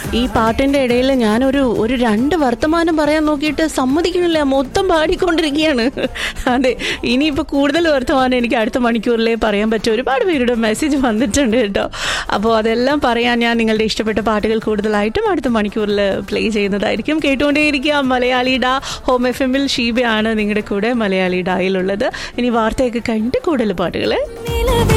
ഈ പാട്ടിന്റെ ഇടയിൽ ഞാനൊരു 2 വർത്തമാനം പറയാൻ നോക്കിയിട്ട് സമ്മതിക്കണില്ല, മൊത്തം പാടിക്കൊണ്ടിരിക്കുകയാണ്. അതെ, ഇനിയിപ്പോൾ കൂടുതൽ വർത്തമാനം എനിക്ക് അടുത്ത മണിക്കൂറിലേ പറയാൻ പറ്റും. ഒരുപാട് പേരുടെ മെസ്സേജ് വന്നിട്ടുണ്ട് കേട്ടോ. അപ്പോൾ അതെല്ലാം പറയാൻ ഞാൻ നിങ്ങളുടെ ഇഷ്ടപ്പെട്ട പാട്ടുകൾ കൂടുതലായിട്ടും അടുത്ത മണിക്കൂറിൽ പ്ലേ ചെയ്യുന്നതായിരിക്കും. കേട്ടുകൊണ്ടേയിരിക്കുക മലയാളി ഡാ. ഹോം FM-ൽ ഷീബയാണ് നിങ്ങളുടെ കൂടെ മലയാളി ഡായിലുള്ളത്. ഇനി വാർത്തയൊക്കെ കഴിഞ്ഞിട്ട് കൂടുതൽ പാട്ടുകൾ.